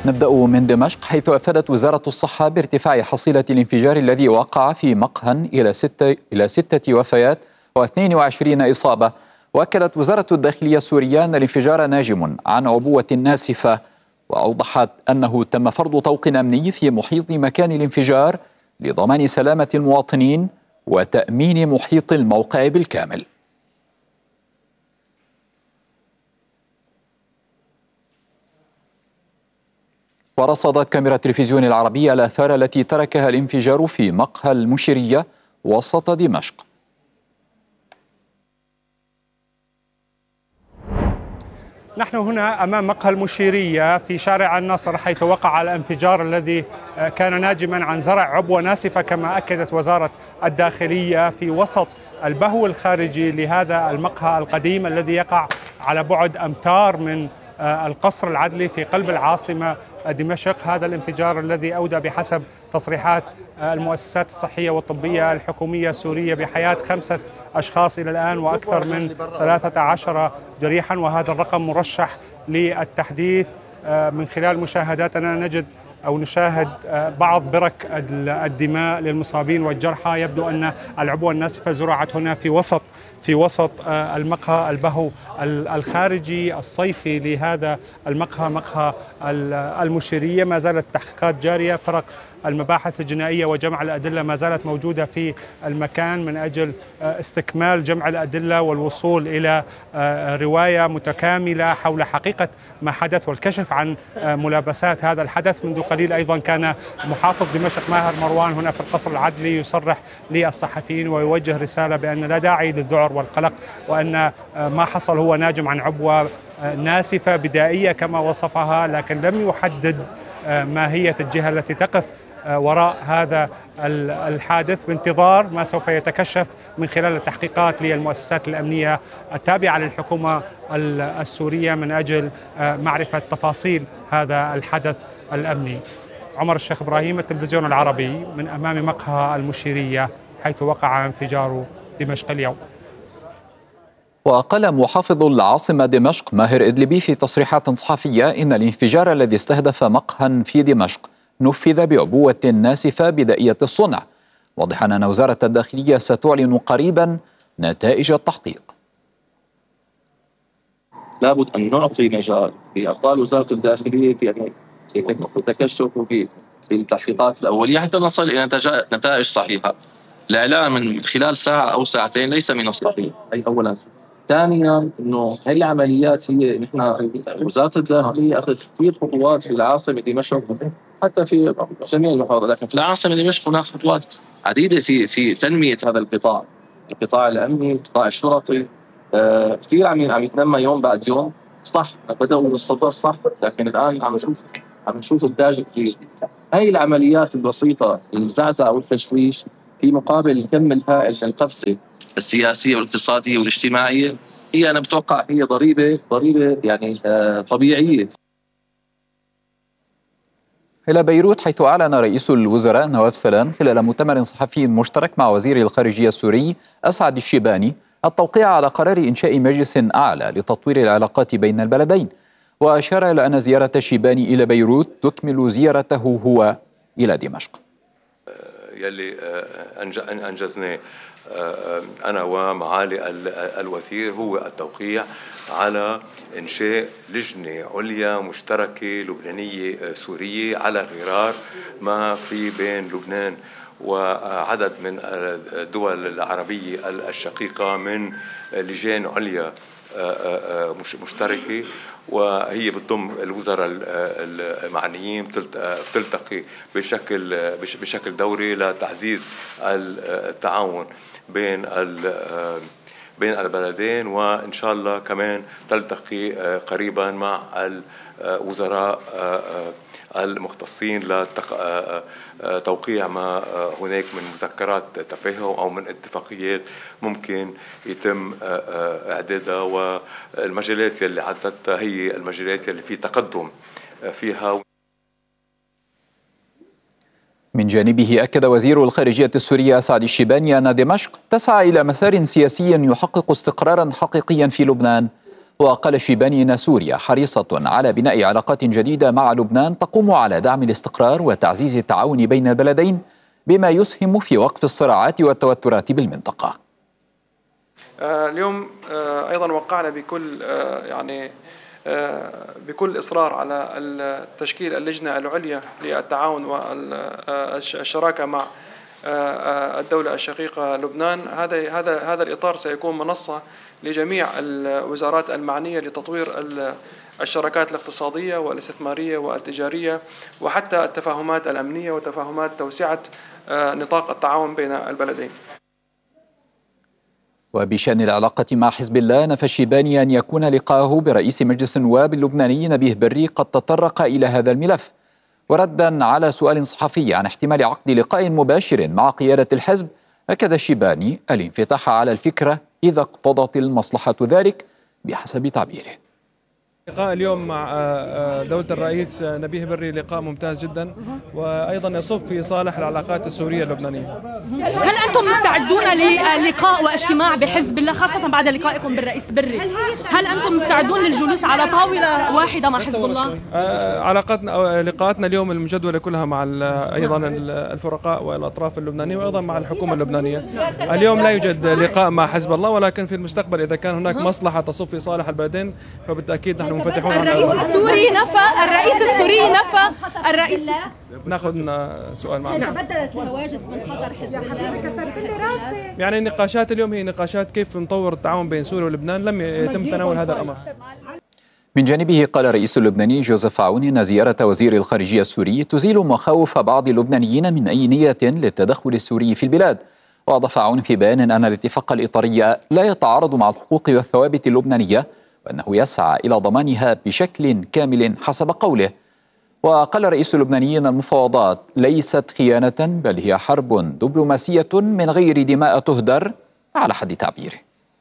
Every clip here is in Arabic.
نبدأ من دمشق، حيث أفادت وزارة الصحة بارتفاع حصيلة الانفجار الذي وقع في مقهى إلى 6 وفيات و22 إصابة. وأكدت وزارة الداخلية السورية أن الانفجار ناجم عن عبوة ناسفة، وأوضحت أنه تم فرض طوق أمني في محيط مكان الانفجار لضمان سلامة المواطنين وتأمين محيط الموقع بالكامل. ورصدت كاميرا التلفزيون العربي الآثار التي تركها الانفجار في مقهى المشيرية وسط دمشق. نحن هنا أمام مقهى المشيرية في شارع النصر، حيث وقع الانفجار الذي كان ناجما عن زرع عبوة ناسفة كما أكدت وزارة الداخلية في وسط البهو الخارجي لهذا المقهى القديم الذي يقع على بعد أمتار من القصر العدلي في قلب العاصمة دمشق. هذا الانفجار الذي أودى بحسب تصريحات المؤسسات الصحية والطبية الحكومية السورية بحياة 5 أشخاص إلى الآن وأكثر من 13 جريحا، وهذا الرقم مرشح للتحديث. من خلال مشاهداتنا نجد أو نشاهد بعض برك الدماء للمصابين والجرحى. يبدو أن العبوة الناسفة زرعت هنا في وسط المقهى البهو الخارجي الصيفي لهذا المقهى، مقهى المشيرية. ما زالت التحقيقات جارية، فرق المباحث الجنائية وجمع الأدلة ما زالت موجودة في المكان من أجل استكمال جمع الأدلة والوصول إلى رواية متكاملة حول حقيقة ما حدث والكشف عن ملابسات هذا الحدث. منذ قليل أيضا كان محافظ دمشق ماهر مروان هنا في القصر العدلي يصرح للصحفيين ويوجه رسالة بأن لا داعي للذعر والقلق، وأن ما حصل هو ناجم عن عبوة ناسفة بدائية كما وصفها، لكن لم يحدد ماهية الجهة التي تقف وراء هذا الحادث، بانتظار ما سوف يتكشف من خلال التحقيقات للمؤسسات الأمنية التابعة للحكومة السورية من أجل معرفة تفاصيل هذا الحدث الأمني. عمر الشيخ إبراهيم، التلفزيون العربي، من أمام مقهى المشيرية حيث وقع انفجار دمشق اليوم. وقال محافظ العاصمة دمشق ماهر إدلبي في تصريحات صحفية إن الانفجار الذي استهدف مقهى في دمشق نفذ بعبوة ناسفة بدائية الصنع، واضحا أن وزارة الداخلية ستعلن قريبا نتائج التحقيق. لابد أن نعطي مجال لأبطال وزارة الداخلية في أن يتكشفوا في التحقيقات الأولية حتى نصل إلى نتائج صحيحة. الإعلان من خلال ساعة أو ساعتين ليس من الصحيح، أي أولا. ثانيا انه هي العمليات هي نحن وزاره الداخليه اخذت كثير خطوات في العاصمه دمشق حتى في جميع المحافظات، لكن في العاصمه دمشق هناك خطوات عديده في تنميه هذا القطاع الامني، القطاع الشرطي. كثير عم يتنمى يوم بعد يوم. صح بداوا بالصدر صح، لكن الان عم نشوف انتاج كثير. هاي العمليات البسيطه المزعزعه والتشويش في مقابل الكم الهائل من القفزه السياسية والاقتصادية والاجتماعية، هي أنا بتوقع هي ضريبة يعني طبيعية. إلى بيروت، حيث أعلن رئيس الوزراء نواف سلام خلال مؤتمر صحفي مشترك مع وزير الخارجية السوري أسعد الشيباني التوقيع على قرار إنشاء مجلس أعلى لتطوير العلاقات بين البلدين، وأشار إلى أن زيارة الشيباني إلى بيروت تكمل زيارته هو إلى دمشق. يلي أنجزناه أنا ومعالي الوزير هو التوقيع على إنشاء لجنة عليا مشتركة لبنانية سورية على غرار ما في بين لبنان وعدد من الدول العربية الشقيقة من لجان عليا مشتركة، وهي بتضم الوزراء المعنيين بتلتقي بشكل دوري لتعزيز التعاون بين البلدين، وإن شاء الله كمان تلتقي قريبا مع الوزراء المختصين لتوقيع ما هناك من مذكرات تفاهم أو من اتفاقيات ممكن يتم إعدادها، والمجالات يلي عدتها هي المجالات يلي في تقدم فيها. من جانبه أكد وزير الخارجية السوري أسعد الشيباني أن دمشق تسعى إلى مسار سياسي يحقق استقرارا حقيقيا في لبنان، وقال شيباني أن سوريا حريصة على بناء علاقات جديدة مع لبنان تقوم على دعم الاستقرار وتعزيز التعاون بين البلدين بما يسهم في وقف الصراعات والتوترات بالمنطقة. اليوم أيضا وقعنا بكل إصرار على تشكيل اللجنة العليا للتعاون والشراكة مع الدولة الشقيقة لبنان. هذا الإطار سيكون منصة لجميع الوزارات المعنية لتطوير الشراكات الاقتصادية والاستثمارية والتجارية وحتى التفاهمات الأمنية وتفاهمات توسعة نطاق التعاون بين البلدين. وبشأن العلاقة مع حزب الله، نفى الشيباني أن يكون لقاءه برئيس مجلس النواب اللبناني نبيه بري قد تطرق إلى هذا الملف. وردا على سؤال صحفي عن احتمال عقد لقاء مباشر مع قيادة الحزب، أكد الشيباني الانفتاح على الفكرة إذا اقتضت المصلحة ذلك بحسب تعبيره. لقاء اليوم مع دولة الرئيس نبيه بري لقاء ممتاز جدا وأيضا يصب في صالح العلاقات السورية اللبنانية. هل أنتم مستعدون للقاء واجتماع بحزب الله خاصة بعد لقائكم بالرئيس بري؟ هل أنتم مستعدون للجلوس على طاولة واحدة مع حزب الله؟ لقاءاتنا اليوم المجدولة كلها مع أيضا الفرقاء والأطراف اللبنانية وأيضا مع الحكومة اللبنانية. اليوم لا يوجد لقاء مع حزب الله، ولكن في المستقبل إذا كان هناك مصلحة تصب في صالح البلدين فبالتأكيد نحن منفتحون. الرئيس السوري نفى ناخذ سؤال معنا. تبدلت الهواجس من خطر حزب الله. يعني النقاشات اليوم هي نقاشات كيف نطور التعاون بين سوريا ولبنان، لم يتم تناول هذا الأمر. من جانبه قال الرئيس اللبناني جوزيف عون أن زيارة وزير الخارجية السوري تزيل مخاوف بعض اللبنانيين من أي نية للتدخل السوري في البلاد. وأضاف عون في بيان أن الاتفاق الإطاري لا يتعارض مع الحقوق والثوابت اللبنانية وأنه يسعى إلى ضمانها بشكل كامل حسب قوله. وقال الرئيس اللبناني أن المفاوضات ليست خيانة بل هي حرب دبلوماسية من غير دماء تهدر على حد تعبيره.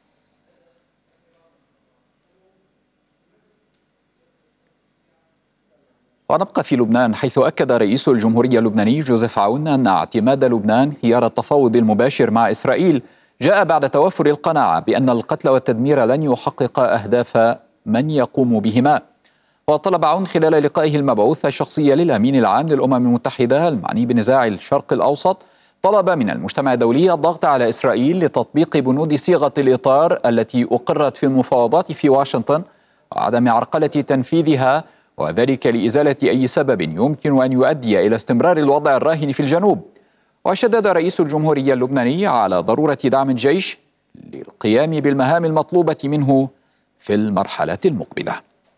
ونبقى في لبنان، حيث أكد رئيس الجمهورية اللبناني جوزيف عون أن اعتماد لبنان خيار التفاوض المباشر مع إسرائيل جاء بعد توفر القناعة بأن القتل والتدمير لن يحقق أهداف من يقوم بهما. وطلب عون خلال لقائه المبعوث الشخصي للأمين العام للأمم المتحدة المعني بنزاع الشرق الأوسط، طلب من المجتمع الدولي الضغط على إسرائيل لتطبيق بنود صيغة الإطار التي أقرت في المفاوضات في واشنطن وعدم عرقلة تنفيذها، وذلك لإزالة أي سبب يمكن أن يؤدي إلى استمرار الوضع الراهن في الجنوب. وشدد رئيس الجمهورية اللبناني على ضرورة دعم الجيش للقيام بالمهام المطلوبة منه في المرحلة المقبلة.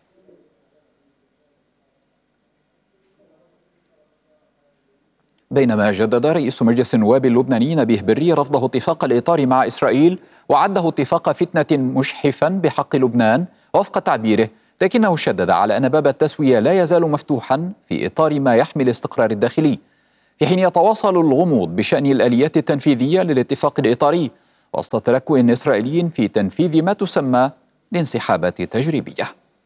بينما جدد رئيس مجلس النواب اللبناني نبيه بري رفضه اتفاق الإطار مع إسرائيل وعده اتفاق فتنة مشحفا بحق لبنان وفق تعبيره، لكنه شدد على أن باب التسوية لا يزال مفتوحا في إطار ما يحمي الاستقرار الداخلي، في حين يتواصل الغموض بشأن الآليات التنفيذية للاتفاق الإطاري وسط تلكؤ إسرائيلي في تنفيذ ما تسمى الانسحابات التجريبية.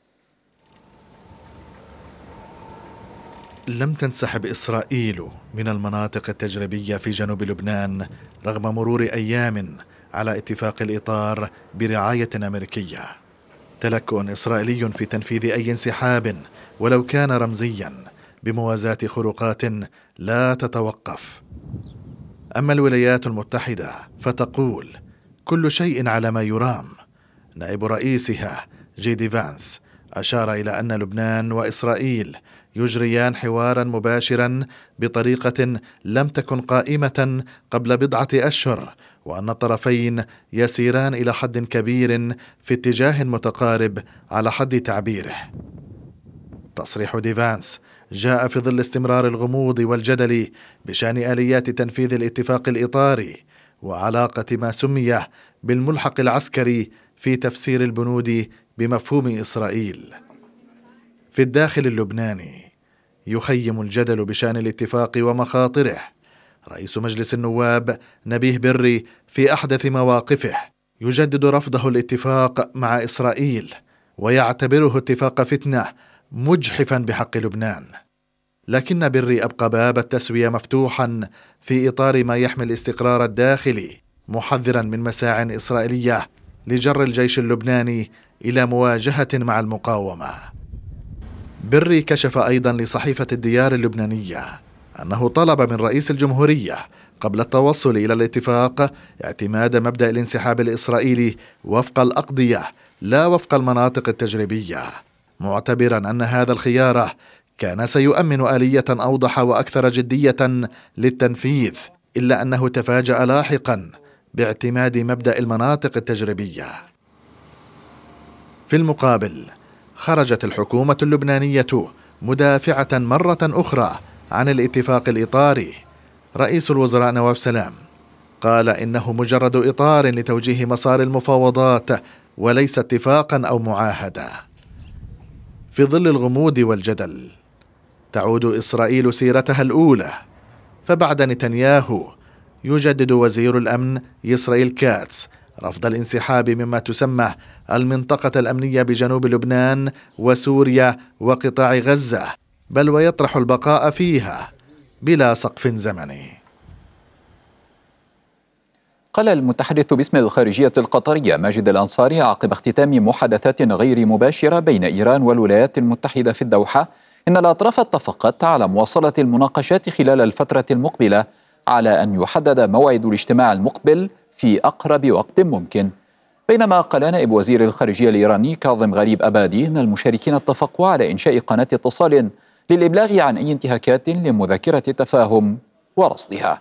لم تنسحب إسرائيل من المناطق التجريبية في جنوب لبنان رغم مرور أيام على اتفاق الإطار برعاية أمريكية. تلكؤ إسرائيلي في تنفيذ أي انسحاب ولو كان رمزيا بموازاة خروقات لا تتوقف. أما الولايات المتحدة فتقول كل شيء على ما يرام. نائب رئيسها جيدي فانس أشار إلى أن لبنان وإسرائيل يجريان حوارا مباشرا بطريقة لم تكن قائمة قبل بضعة أشهر، وأن الطرفين يسيران إلى حد كبير في اتجاه متقارب على حد تعبيره. تصريح ديفانس جاء في ظل استمرار الغموض والجدل بشأن آليات تنفيذ الاتفاق الإطاري وعلاقة ما سمي بالملحق العسكري في تفسير البنود بمفهوم إسرائيل. في الداخل اللبناني يخيم الجدل بشأن الاتفاق ومخاطره. رئيس مجلس النواب نبيه بري في أحدث مواقفه يجدد رفضه الاتفاق مع إسرائيل ويعتبره اتفاق فتنة مجحفا بحق لبنان، لكن بري أبقى باب التسوية مفتوحا في إطار ما يحمي الاستقرار الداخلي، محذرا من مساع إسرائيلية لجر الجيش اللبناني إلى مواجهة مع المقاومة. بري كشف أيضا لصحيفة الديار اللبنانية أنه طلب من رئيس الجمهورية قبل التوصل إلى الاتفاق اعتماد مبدأ الانسحاب الإسرائيلي وفق الأقضية لا وفق المناطق التجريبية، معتبرا أن هذا الخيار كان سيؤمن آلية أوضح وأكثر جدية للتنفيذ، إلا أنه تفاجأ لاحقا باعتماد مبدأ المناطق التجريبية. في المقابل خرجت الحكومة اللبنانية مدافعة مرة أخرى عن الاتفاق الإطاري. رئيس الوزراء نواف سلام قال إنه مجرد إطار لتوجيه مسار المفاوضات وليس اتفاقا أو معاهدة. في ظل الغموض والجدل تعود إسرائيل سيرتها الأولى، فبعد نتنياهو يجدد وزير الأمن إسرائيل كاتس رفض الانسحاب مما تسمى المنطقة الأمنية بجنوب لبنان وسوريا وقطاع غزة، بل ويطرح البقاء فيها بلا سقف زمني. قال المتحدث باسم الخارجية القطرية ماجد الأنصاري عقب اختتام محادثات غير مباشرة بين إيران والولايات المتحدة في الدوحة إن الأطراف اتفقت على مواصلة المناقشات خلال الفترة المقبلة على أن يحدد موعد الاجتماع المقبل في أقرب وقت ممكن. بينما قال نائب وزير الخارجية الإيراني كاظم غريب أبادي أن المشاركين اتفقوا على إنشاء قناة اتصال للإبلاغ عن أي انتهاكات لمذكرة التفاهم ورصدها.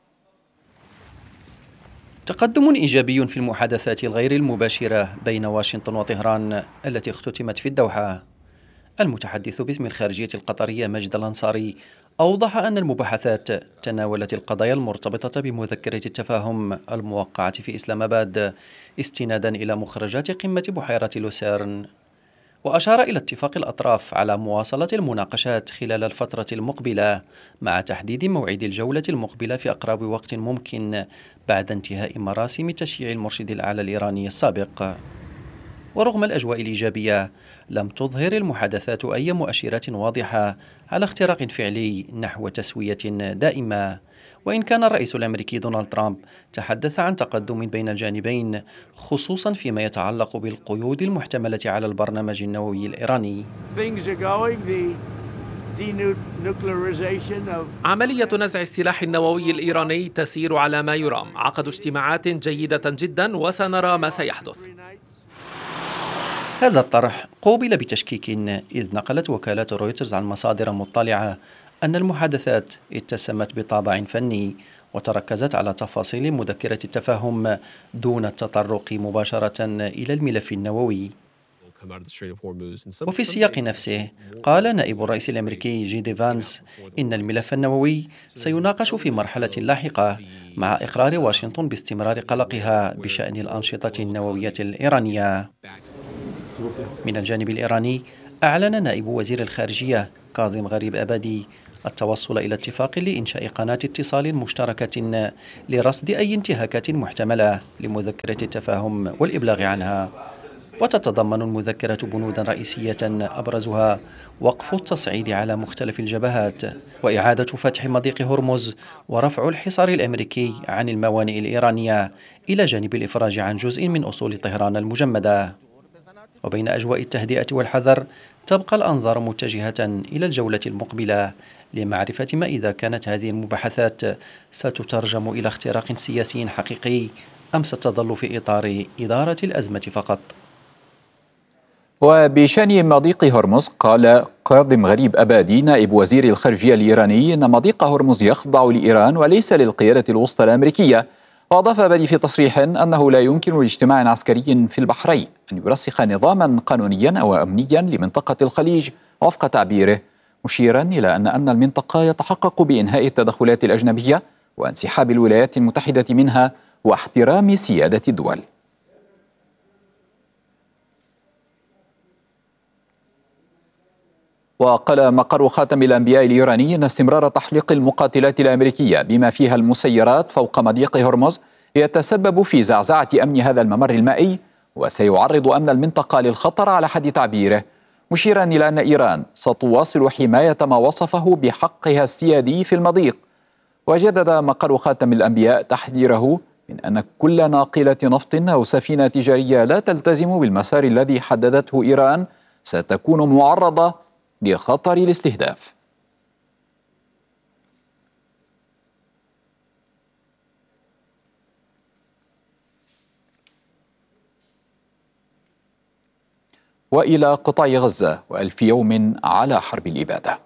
تقدم إيجابي في المحادثات الغير المباشرة بين واشنطن وطهران التي اختتمت في الدوحة. المتحدث باسم الخارجية القطرية ماجد الأنصاري أوضح أن المباحثات تناولت القضايا المرتبطة بمذكرة التفاهم الموقعة في إسلام آباد استنادا إلى مخرجات قمة بحيرة لوسيرن، وأشار إلى اتفاق الأطراف على مواصلة المناقشات خلال الفترة المقبلة مع تحديد موعد الجولة المقبلة في أقرب وقت ممكن بعد انتهاء مراسم تشييع المرشد الأعلى الإيراني السابق. ورغم الأجواء الإيجابية لم تظهر المحادثات أي مؤشرات واضحة على اختراق فعلي نحو تسوية دائمة، وإن كان الرئيس الأمريكي دونالد ترامب تحدث عن تقدم بين الجانبين خصوصا فيما يتعلق بالقيود المحتملة على البرنامج النووي الإيراني. عملية نزع السلاح النووي الإيراني تسير على ما يرام، عقد اجتماعات جيدة جدا وسنرى ما سيحدث. هذا الطرح قوبل بتشكيك، إذ نقلت وكالة رويترز عن مصادر مطلعة أن المحادثات اتسمت بطابع فني وتركزت على تفاصيل مذكرة التفاهم دون التطرق مباشرة إلى الملف النووي. وفي السياق نفسه قال نائب الرئيس الأمريكي جي دي فانس إن الملف النووي سيناقش في مرحلة لاحقة، مع إقرار واشنطن باستمرار قلقها بشأن الأنشطة النووية الإيرانية. من الجانب الإيراني أعلن نائب وزير الخارجية كاظم غريب أبادي التوصل إلى اتفاق لإنشاء قناة اتصال مشتركة لرصد أي انتهاكات محتملة لمذكرة التفاهم والإبلاغ عنها. وتتضمن المذكرة بنودا رئيسية أبرزها وقف التصعيد على مختلف الجبهات وإعادة فتح مضيق هرمز ورفع الحصار الأمريكي عن الموانئ الإيرانية إلى جانب الإفراج عن جزء من أصول طهران المجمدة. وبين أجواء التهدئة والحذر تبقى الأنظار متجهة إلى الجولة المقبلة لمعرفة ما إذا كانت هذه المباحثات ستترجم إلى اختراق سياسي حقيقي أم ستظل في إطار إدارة الأزمة فقط. وبشأن مضيق هرمز قال كاظم غريب أبادي نائب وزير الخارجية الإيراني أن مضيق هرمز يخضع لإيران وليس للقيادة الوسطى الأمريكية. وأضاف أبادي في تصريح أنه لا يمكن لاجتماع عسكري في البحرين أن يرسخ نظاما قانونيا أو أمنيا لمنطقة الخليج وفق تعبيره، مشيرا إلى أن أمن المنطقة يتحقق بإنهاء التدخلات الأجنبية وانسحاب الولايات المتحدة منها واحترام سيادة الدول. وقال مقر خاتم الأنبياء الإيراني أن استمرار تحليق المقاتلات الأمريكية بما فيها المسيرات فوق مضيق هرمز يتسبب في زعزعة أمن هذا الممر المائي وسيعرض أمن المنطقة للخطر على حد تعبيره، مشيرا إلى أن إيران ستواصل حماية ما وصفه بحقها السيادي في المضيق. وجدد مقر خاتم الأنبياء تحذيره من أن كل ناقلة نفط أو سفينة تجارية لا تلتزم بالمسار الذي حددته إيران ستكون معرضة لخطر الاستهداف. وإلى قطاع غزة و1000 يوم على حرب الإبادة.